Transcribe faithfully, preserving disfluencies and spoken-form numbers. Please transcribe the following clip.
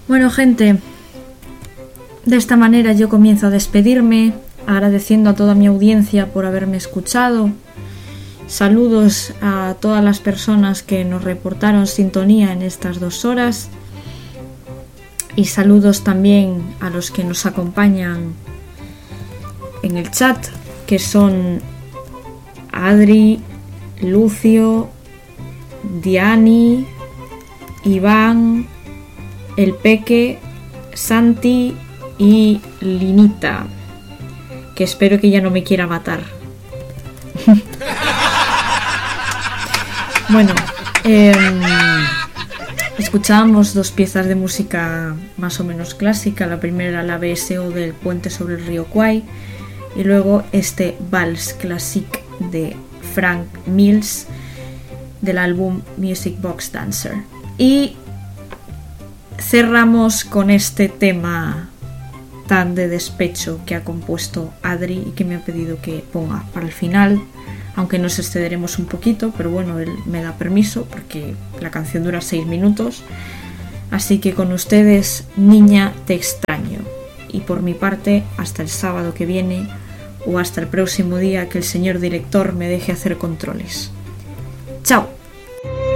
Bueno, gente, de esta manera yo comienzo a despedirme, agradeciendo a toda mi audiencia por haberme escuchado. Saludos a todas las personas que nos reportaron sintonía en estas dos horas. Y saludos también a los que nos acompañan en el chat, que son Adri, Lucio, Diani, Iván, El Peque, Santi y Linita, que espero que ya no me quiera matar. Bueno, eh, escuchábamos dos piezas de música más o menos clásica. La primera, la B S O del Puente sobre el río Kwai, y luego este Vals Classique de Frank Mills del álbum Music Box Dancer. Y cerramos con este tema tan de despecho que ha compuesto Adri y que me ha pedido que ponga para el final, aunque nos excederemos un poquito, pero bueno, él me da permiso porque la canción dura seis minutos. Así que con ustedes, Niña te extraño. Y por mi parte, hasta el sábado que viene o hasta el próximo día que el señor director me deje hacer controles. ¡Chao!